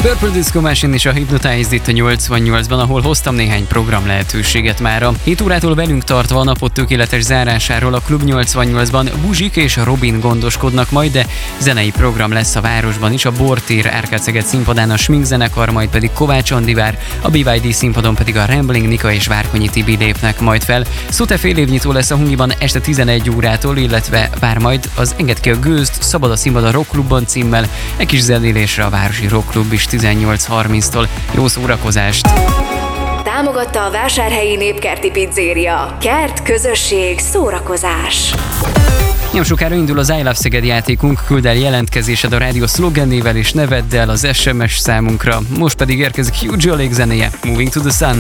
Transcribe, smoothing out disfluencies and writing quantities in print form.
Purple Disco Machine és a Hypnotize itt a 88-ban, ahol hoztam néhány program lehetőséget mára. 7 órától velünk tartva a napot tökéletes zárásáról a Klub 88-ban Buzsik és Robin gondoskodnak majd, de zenei program lesz a városban is, a Bortér Árkád-Szeged színpadán a Smink zenekar, majd pedig Kovács Andivár, a BYD színpadon pedig a Rambling Nika és Várkonyi Tibi lépnek majd fel. Szóte fél évnyitó lesz a Hungiban este 11 órától, illetve vár majd az Engedd ki a gőzt, Szabad a színpad a Rock Klubban címmel, egy kis zenélésre a Városi Rock Klub is 18:30-tól. Jó szórakozást! Támogatta a Vásárhelyi Népkerti Pizzéria. Kert, közösség, szórakozás. Nem sokára indul az I Love Szeged játékunk, küld el jelentkezésed a rádió szlogennével és neveddel az SMS számunkra. Most pedig érkezik Hugh Jolik zenéje, Moving to the Sun.